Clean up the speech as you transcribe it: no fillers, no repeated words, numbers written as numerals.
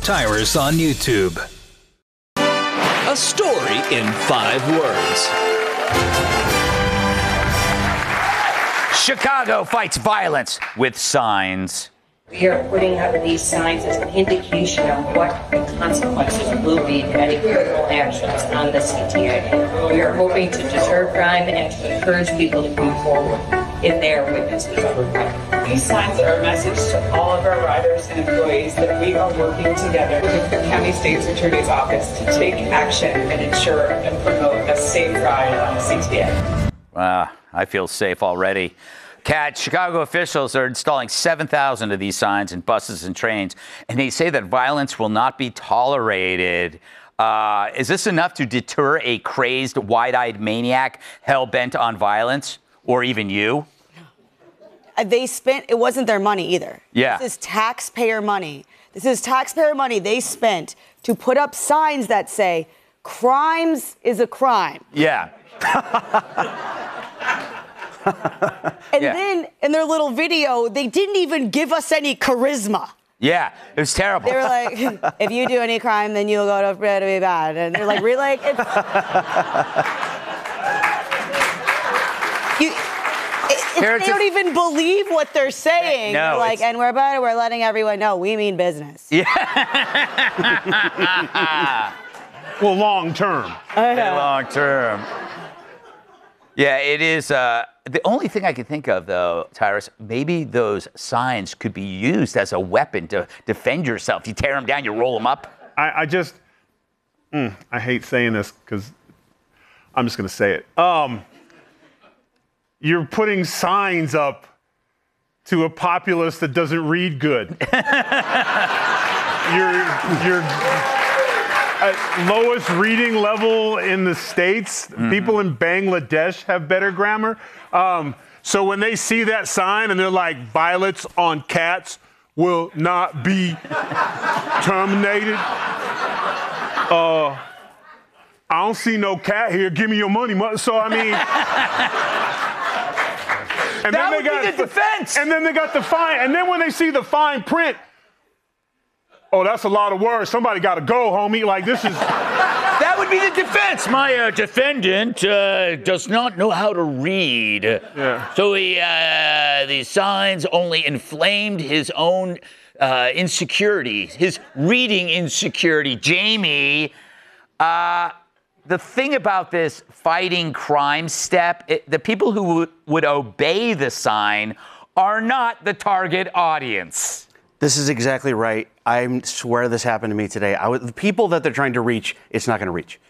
Tyrus on YouTube. A story in 5 words. Chicago fights violence with signs. We are putting up these signs as an indication of what the consequences will be to any criminal actions on the CTA. We are hoping to deter crime and to encourage people to come forward if they are witnesses of crime. These signs are a message to all of our riders and employees that we are working together with the County State's Attorney's Office to take action and ensure and promote a safe ride on the CTA. I feel safe already. Kat, Chicago officials are installing 7,000 of these signs in buses and trains, and they say that violence will not be tolerated. Is this enough to deter a crazed, wide-eyed maniac hell-bent on violence, or even you? It wasn't their money either. Yeah. This is taxpayer money. This is taxpayer money they spent to put up signs that say, crimes is a crime. Yeah. And then in their little video, they didn't even give us any charisma. Yeah, it was terrible. They were like, if you do any crime, then you'll go to bed to be bad. And they're like, really? Like, they don't even believe what they're saying. No, they're like, and we're letting everyone know we mean business. Yeah. Well, long term. Long term. Yeah, it is. The only thing I can think of, though, Tyrus, maybe those signs could be used as a weapon to defend yourself. You tear them down, you roll them up. I hate saying this because I'm just going to say it. You're putting signs up to a populace that doesn't read good. You're at lowest reading level in the States. Mm-hmm. People in Bangladesh have better grammar. So when they see that sign and they're like, violence on cats will not be terminated. I don't see no cat here. Give me your money. So, I mean. And that would be the defense. And then they got the fine. And then when they see the fine print, oh, that's a lot of words. Somebody got to go, homie. Like, this is. That would be the defense. My defendant does not know how to read. Yeah. So these signs only inflamed his own insecurity, his reading insecurity. Jamie, the thing about this fighting crime step, the people who would obey the sign are not the target audience. This is exactly right. I swear this happened to me today. The people that they're trying to reach, it's not going to reach.